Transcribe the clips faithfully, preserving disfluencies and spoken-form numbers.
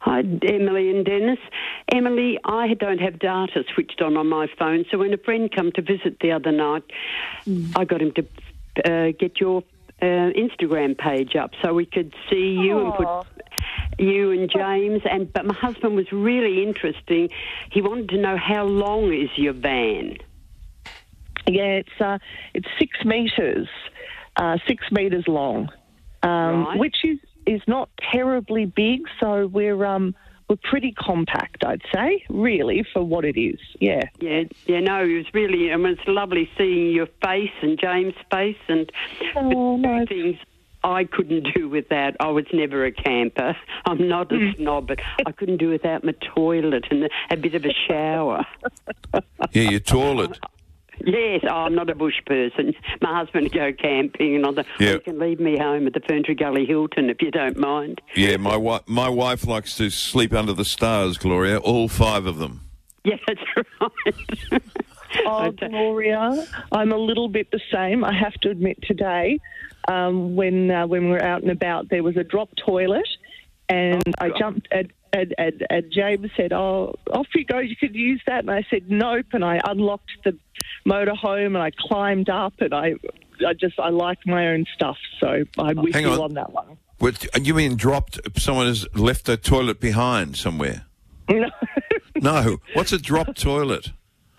Hi, Emily and Dennis. Emily, I don't have data switched on on my phone, so when a friend come to visit the other night, mm. I got him to uh, get your uh, Instagram page up so we could see you Aww. and put you and James. And but my husband was really interesting. He wanted to know how long is your van? Yeah, it's uh, it's six metres, uh, six metres long, um, right. which is. is not terribly big, so we're um we're pretty compact, I'd say, really, for what it is. Yeah. Yeah, yeah, no, it was really, I mean, it's lovely seeing your face and James' face, and oh, but no. two things I couldn't do without. I was never a camper. I'm not a Mm. snob, but I couldn't do without my toilet and a bit of a shower. Yeah, your toilet. Yes, oh, I'm not a bush person. My husband would go camping, and I thought, Yeah. oh, you can leave me home at the Ferntree Gully Hilton if you don't mind. Yeah, my wi- my wife likes to sleep under the stars, Gloria, all five of them. Yeah, that's right. Oh, Okay. Gloria, I'm a little bit the same, I have to admit today. Um, when uh, when we were out and about, there was a drop toilet, and Oh, I God. jumped at And, and, and James said, oh, off you go, you could use that. And I said, nope. And I unlocked the motorhome and I climbed up and I I just, I like my own stuff. So I'm with Hang you on. on that one. What, you mean dropped, someone has left their toilet behind somewhere? No. No. What's a drop toilet?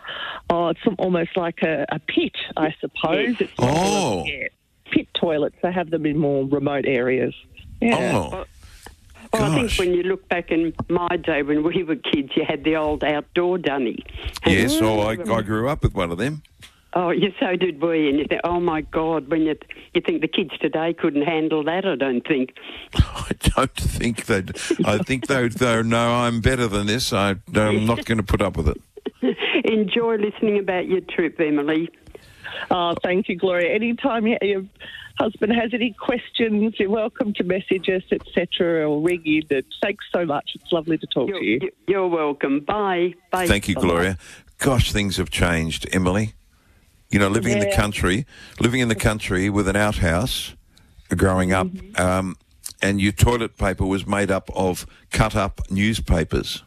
Oh, it's almost like a, a pit, I suppose. It's like Oh. a, yeah, pit toilets. They have them in more remote areas. Yeah. Oh. Well, I think Gosh. when you look back in my day when we were kids, you had the old outdoor dunny. And- Yes, oh, I, I grew up with one of them. Oh, yeah, so did we. And you think, oh, my God, when you you think the kids today couldn't handle that, I don't think. I don't think they'd... I think they'd, they'd know I'm better than this. I, I'm not going to put up with it. Enjoy listening about your trip, Emily. Oh, thank you, Gloria. Anytime you, your husband has any questions, you're welcome to message us, et cetera, or ring in. And thanks so much. It's lovely to talk You're, to you. you're welcome. Bye. Bye. Thank you, Gloria. Gosh, things have changed, Emily. You know, living in the Yeah. country, living in the country with an outhouse, growing up, um, and your toilet paper was made up of cut-up newspapers.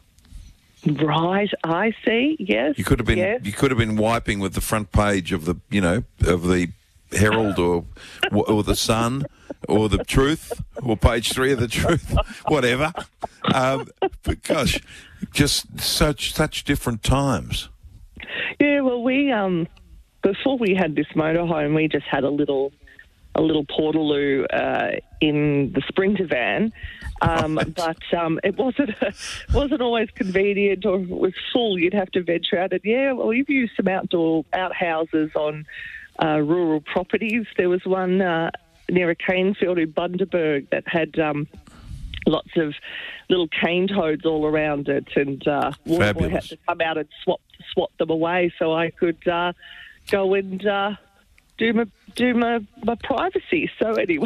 Right, I see. Yes. You could have been Yes. you could have been wiping with the front page of the you know of the Herald or or the Sun or the Truth or page three of the Truth, whatever. Um, but gosh, just such such different times. Yeah, well, we um before we had this motorhome, we just had a little a little portaloo uh, in the Sprinter van, um, Right. but um, it wasn't wasn't always convenient, or if it was full, you'd have to venture out. And yeah, well, we've used some outdoor outhouses on uh, rural properties. There was one uh, near a cane field in Bundaberg that had um, lots of little cane toads all around it, and uh, Waterboy had Fabulous. to come out and swap swap them away so I could uh, go and uh, do my do my, my privacy. So anyway,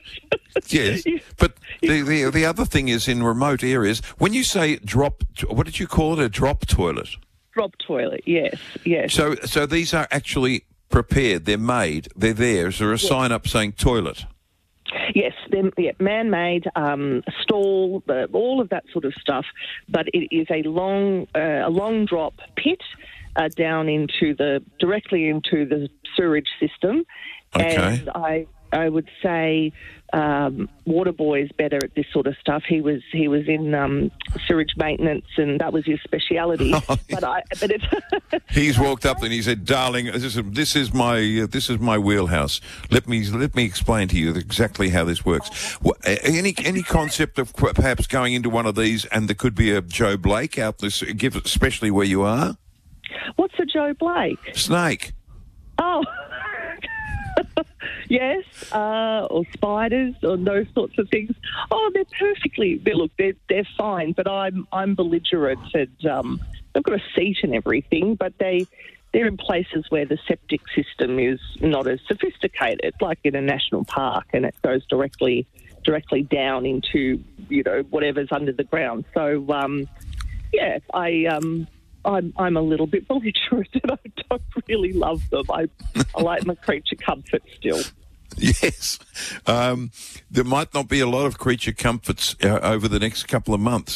Yes, but the, the the other thing is in remote areas. When you say drop, what did you call it? A drop toilet. drop toilet. Yes, yes. So so these are actually prepared. They're made. They're there. Is there a sign up saying toilet? Yes, they're yeah, man-made, um, stall, uh, all of that sort of stuff. But it is a long, uh, a long drop pit uh, down into the directly into the sewerage system. Okay. And I, I would say um, Waterboy is better at this sort of stuff. He was he was in um, sewage maintenance, and that was his speciality. But I, but it's He's walked up and he said, "Darling, this is this is my uh, this is my wheelhouse. Let me let me explain to you exactly how this works. Wha- a- Any any concept of qu- perhaps going into one of these, and there could be a Joe Blake out this, give especially where you are, what's a Joe Blake? snake. Oh. Yes, uh, or spiders, or those sorts of things. Oh, they're perfectly. They, look, they're they're fine, but I'm I'm belligerent, and um, they've got a seat and everything, but they they're in places where the septic system is not as sophisticated, like in a national park, and it goes directly directly down into you know whatever's under the ground. So um, yeah, I. Um, I'm, I'm a little bit belligerent and I don't really love them. I, I like my creature comfort still. Yes, um, there might not be a lot of creature comforts uh, over the next couple of months.